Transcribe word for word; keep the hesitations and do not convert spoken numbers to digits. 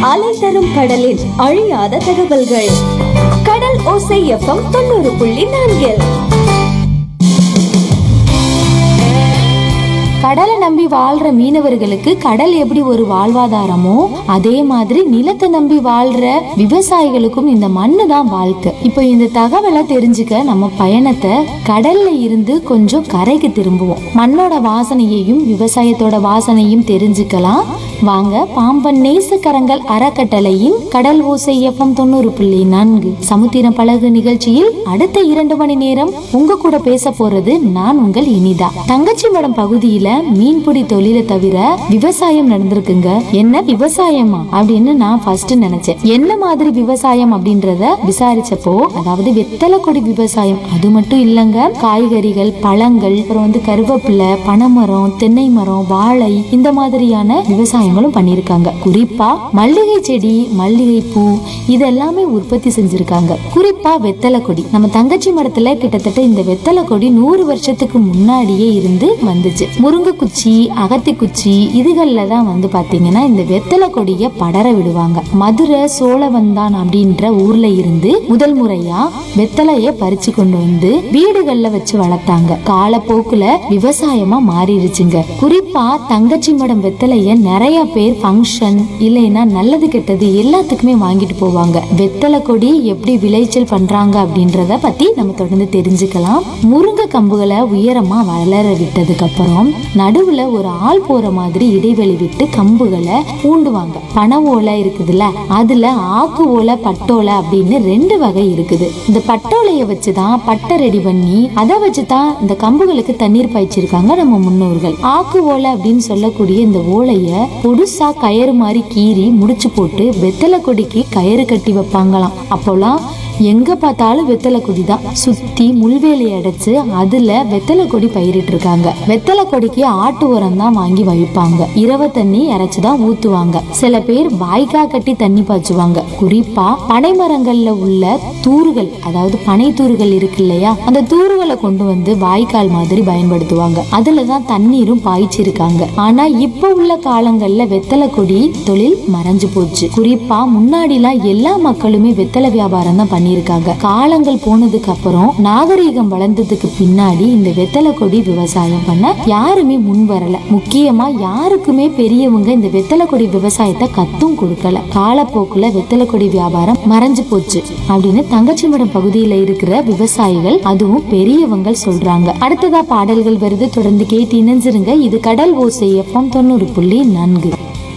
அலை தரும் கடலில் அழியாத தகவல்கள். கடல் ஓசை எஃப்எம் தொண்ணூறு புள்ளி நான்கில். கடலை நம்பி வாழ்ற மீனவர்களுக்கு கடல் எப்படி ஒரு வாழ்வாதாரமோ அதே மாதிரி நிலத்தை நம்பி வாழ்ற விவசாயிகளுக்கும் இந்த மண்ணு தான் வாழ்க்கை. இப்போ இந்த தகவலை தெரிஞ்சுக்க நம்ம பயணத்தை கடல்ல இருந்து கொஞ்சம் கரைக்கு திரும்புவோம். மண்ணோட வாசனையையும் விவசாயத்தோட வாசனையும் தெரிஞ்சுக்கலாம். வாங்க, பாம்பன் நேசக்கரங்கள் அறக்கட்டளையின் கடல் ஓசை எஃப்எம் தொண்ணூறு புள்ளி நான்கு சமுத்திரம் பழகு நிகழ்ச்சியில் அடுத்த இரண்டு மணி நேரம் உங்க கூட பேச போறது நான் உங்கள் இனிதா. தங்கச்சி மடம் பகுதியில மீன்பிடி தொழிலை தவிர விவசாயம் நடந்திருக்குங்க. என்ன விவசாயமா அப்படின்னு நான் ஃபர்ஸ்ட் நினைச்சேன். என்ன மாதிரி விவசாயம் அப்படின்றத விசாரிச்சப்போ, அதாவது வெத்தலை கொடி விவசாயம் அது மட்டும் இல்லங்க, காய்கறிகள், பழங்கள், அப்புறம் வந்து கருவேப்பிலை, பனைமரம், தென்னை மரம், வாழை, இந்த மாதிரியான விவசாயங்களும் பண்ணிருக்காங்க. குறிப்பா மல்லிகை செடி, மல்லிகை பூ இதெல்லாமே உற்பத்தி செஞ்சிருக்காங்க. குறிப்பா வெத்தலை கொடி. நம்ம தங்கச்சி மடத்துல கிட்டத்தட்ட இந்த வெத்தலை கொடி நூறு வருஷத்துக்கு முன்னாடியே இருந்து வந்துச்சு. முருங்கைக்குச்சி, அகத்தி குச்சி இதுகள்ல தான் வந்து பாத்தீங்கன்னா இந்த வெத்தலை கொடிய படர விடுவாங்க. மதுரை சோழவந்தான் அப்படின்ற ஊர்ல இருந்து முதல் முறையா வெத்தலைய பறிச்சு கொண்டு வந்து வீடுகள்ல வச்சு வளர்த்தாங்க. காலப்போக்குல விவசாயமா மாறிடுச்சுங்க. குறிப்பா தங்கச்சி மடம் வெத்தலைய நிறைய பேர் ஃபங்க்ஷன் இல்லைன்னா நல்லது கெட்டது எல்லாத்துக்குமே வாங்கிட்டு போவாங்க. வெத்தலை கொடி எப்படி விளைச்சல் பண்றாங்க அப்படின்றத பத்தி நம்ம தொடர்ந்து தெரிஞ்சுக்கலாம். முருங்கை கம்புகளை உயரமா வளர விட்டதுக்கு அப்புறம் நடுவுல ஒரு ஆள் போற மாதிரி இடைவெளி விட்டு கம்புகளை ஊண்டுவாங்க. பனை ஓலை இருக்குதுல்ல, அதுல ஆக்கு ஓலை, பட்டோலை அப்படின்னு ரெண்டு வகை இருக்குது. இந்த பட்டோலைய வச்சுதான் பட்டை ரெடி பண்ணி அதை வச்சுதான் இந்த கம்புகளுக்கு தண்ணீர் பாய்ச்சிருக்காங்க நம்ம முன்னோர்கள். ஆக்கு ஓலை அப்படின்னு சொல்லக்கூடிய இந்த ஓலைய பொடுசா கயிறு மாதிரி கீறி முடிச்சு போட்டு வெத்தலை கொடிக்கு கயிறு கட்டி வைப்பாங்களாம். அப்போலாம் எங்க பார்த்தாலும் வெத்தலை கொடி தான். சுத்தி முள்வேலி அடைச்சு அதுல வெத்தலை கொடி பயிரிட்டு இருக்காங்க. வெத்தலை கொடிக்கு ஆட்டு உரம் தான் வாங்கி வைப்பாங்க. இரவ தண்ணி இறைச்சுதான் ஊத்துவாங்க. சில பேர் வாய்க்கா கட்டி தண்ணி பாய்ச்சுவாங்க. குறிப்பா பனை மரங்கள்ல உள்ள தூறுகள், அதாவது பனை தூறுகள் இருக்கு இல்லையா, அந்த தூறுகளை கொண்டு வந்து வாய்க்கால் மாதிரி பயன்படுத்துவாங்க. அதுலதான் தண்ணீரும் பாய்ச்சிருக்காங்க. ஆனா இப்ப உள்ள காலங்கள்ல வெத்தலை கொடி தொழில் மறைஞ்சு போச்சு. குறிப்பா முன்னாடி எல்லாம் எல்லா மக்களுமே வெத்தலை வியாபாரம் தான் பண்ணி இருக்காங்க. காலங்கள் போனதுக்கு அப்புறம் நாகரீகம் வளர்ந்ததுக்கு பின்னாடி இந்த வெத்தலை கொடி விவசாயம் பண்ண யாருமே முன் வரல. முக்கியமா யாருக்குமே பெரியவங்க இந்த வெத்தலை கொடி விவசாயத்தை கத்தும் கொடுக்கல. காலப்போக்குல வெத்தலை கொடி வியாபாரம் மறைஞ்சு போச்சு அப்படின்னு தங்கச்சி மடம் பகுதியில இருக்கிற விவசாயிகள் அதுவும் பெரியவங்க சொல்றாங்க. அடுத்ததா பாடல்கள் வருது, தொடர்ந்து கேட்டு இணைஞ்சிருங்க. இது கடல் ஓசை எஃப்எம் தொண்ணூறு புள்ளி நான்கு.